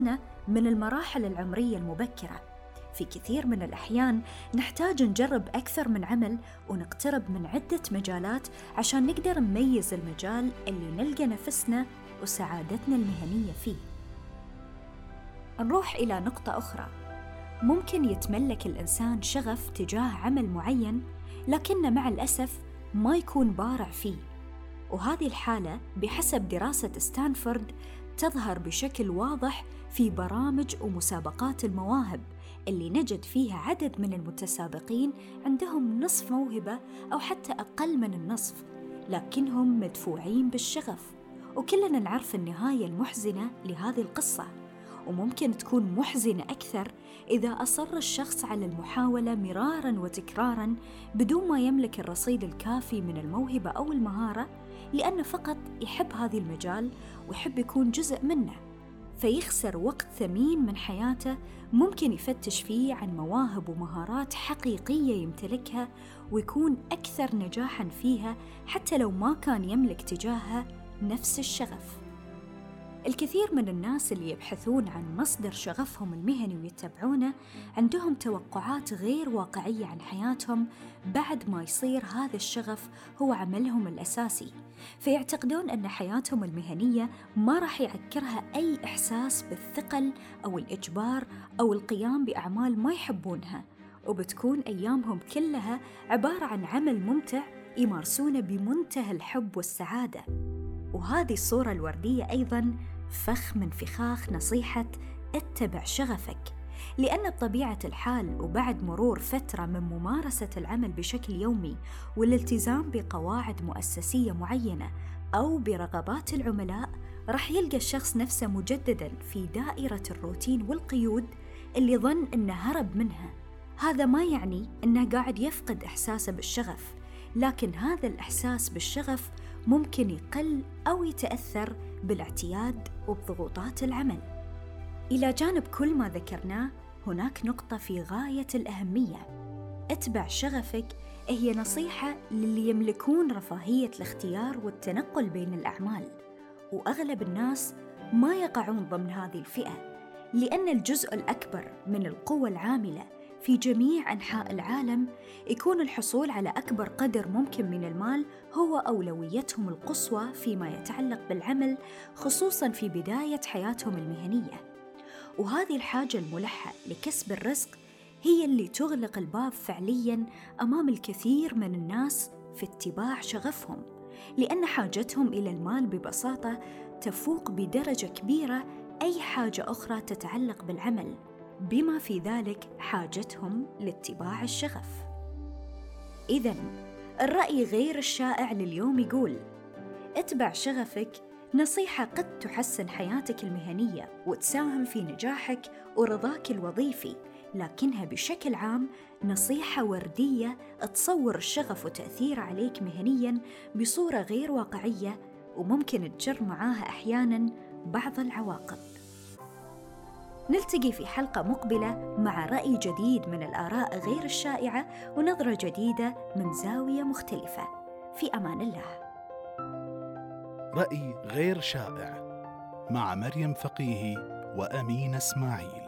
من المراحل العمرية المبكرة. في كثير من الأحيان نحتاج نجرب أكثر من عمل ونقترب من عدة مجالات عشان نقدر نميز المجال اللي نلقى نفسنا وسعادتنا المهنية فيه. نروح إلى نقطة أخرى. ممكن يتملك الإنسان شغف تجاه عمل معين لكنه مع الأسف ما يكون بارع فيه، وهذه الحالة بحسب دراسة ستانفورد تظهر بشكل واضح في برامج ومسابقات المواهب اللي نجد فيها عدد من المتسابقين عندهم نصف موهبة أو حتى أقل من النصف، لكنهم مدفوعين بالشغف. وكلنا نعرف النهاية المحزنة لهذه القصة، وممكن تكون محزنة أكثر إذا أصر الشخص على المحاولة مراراً وتكراراً بدون ما يملك الرصيد الكافي من الموهبة أو المهارة، لأنه فقط يحب هذا المجال ويحب يكون جزء منه، فيخسر وقت ثمين من حياته ممكن يفتش فيه عن مواهب ومهارات حقيقية يمتلكها ويكون أكثر نجاحاً فيها حتى لو ما كان يملك تجاهها نفس الشغف. الكثير من الناس اللي يبحثون عن مصدر شغفهم المهني ويتبعونه عندهم توقعات غير واقعية عن حياتهم بعد ما يصير هذا الشغف هو عملهم الأساسي، فيعتقدون أن حياتهم المهنية ما راح يعكرها أي إحساس بالثقل أو الإجبار أو القيام بأعمال ما يحبونها، وبتكون أيامهم كلها عبارة عن عمل ممتع يمارسونه بمنتهى الحب والسعادة. وهذه الصورة الوردية أيضاً فخ من فخاخ نصيحة اتبع شغفك، لأن بطبيعة الحال وبعد مرور فترة من ممارسة العمل بشكل يومي والالتزام بقواعد مؤسسية معينة أو برغبات العملاء، رح يلقى الشخص نفسه مجدداً في دائرة الروتين والقيود اللي ظن إنه هرب منها. هذا ما يعني إنه قاعد يفقد إحساسه بالشغف، لكن هذا الإحساس بالشغف ممكن يقل أو يتأثر بالاعتياد وبضغوطات العمل. إلى جانب كل ما ذكرناه، هناك نقطة في غاية الأهمية. اتبع شغفك هي نصيحة للي يملكون رفاهية الاختيار والتنقل بين الأعمال، وأغلب الناس ما يقعون ضمن هذه الفئة، لأن الجزء الأكبر من القوى العاملة في جميع أنحاء العالم يكون الحصول على أكبر قدر ممكن من المال هو أولويتهم القصوى فيما يتعلق بالعمل، خصوصاً في بداية حياتهم المهنية. وهذه الحاجة الملحة لكسب الرزق هي اللي تغلق الباب فعلياً أمام الكثير من الناس في اتباع شغفهم، لأن حاجتهم إلى المال ببساطة تفوق بدرجة كبيرة أي حاجة أخرى تتعلق بالعمل، بما في ذلك حاجتهم لاتباع الشغف. إذن الرأي غير الشائع لليوم يقول: اتبع شغفك نصيحة قد تحسن حياتك المهنية وتساهم في نجاحك ورضاك الوظيفي، لكنها بشكل عام نصيحة وردية تصور الشغف وتأثيره عليك مهنياً بصورة غير واقعية، وممكن تجر معاها أحياناً بعض العواقب. نلتقي في حلقة مقبلة مع رأي جديد من الآراء غير الشائعة ونظرة جديدة من زاوية مختلفة. في أمان الله. رأي غير شائع مع مريم فقيهي وأمين إسماعيل.